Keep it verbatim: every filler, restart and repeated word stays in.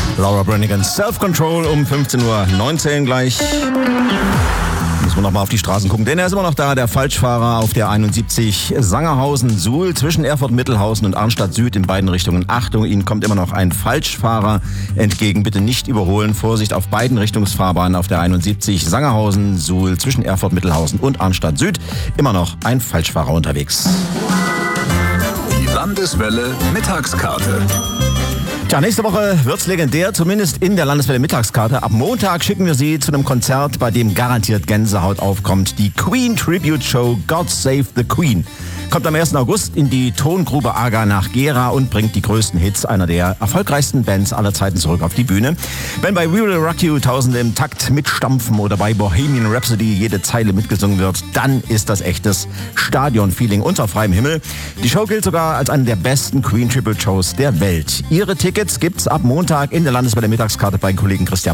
Laura Branigan, Self-Control um fünfzehn Uhr neunzehn gleich. Müssen wir nochmal auf die Straßen gucken, denn er ist immer noch da, der Falschfahrer auf der einundsiebzig Sangerhausen-Suhl zwischen Erfurt-Mittelhausen und Arnstadt Süd in beiden Richtungen. Achtung, Ihnen kommt immer noch ein Falschfahrer entgegen. Bitte nicht überholen. Vorsicht auf beiden Richtungsfahrbahnen auf der einundsiebzig Sangerhausen-Suhl zwischen Erfurt-Mittelhausen und Arnstadt Süd. Immer noch ein Falschfahrer unterwegs. Die Landeswelle Mittagskarte. Tja, nächste Woche wird's legendär, zumindest in der Landeswelle Mittagskarte. Ab Montag schicken wir Sie zu einem Konzert, bei dem garantiert Gänsehaut aufkommt. Die Queen Tribute Show God Save the Queen kommt am ersten August in die Tongrube Aga nach Gera und bringt die größten Hits einer der erfolgreichsten Bands aller Zeiten zurück auf die Bühne. Wenn bei We Will Rock You Tausende im Takt mitstampfen oder bei Bohemian Rhapsody jede Zeile mitgesungen wird, dann ist das echtes Stadion-Feeling unter freiem Himmel. Die Show gilt sogar als eine der besten Queen Tribute Shows der Welt. Ihre Tickets gibt's ab Montag in der Landeswelle Mittagskarte bei Kollegen Christian